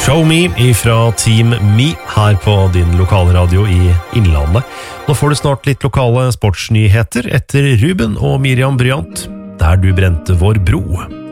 Show Me ifra Team Me her på din lokalradio i Innlandet. Nå får du snart litt lokale sportsnyheter etter Ruben og Miriam Bryant, Der du brente vår bro.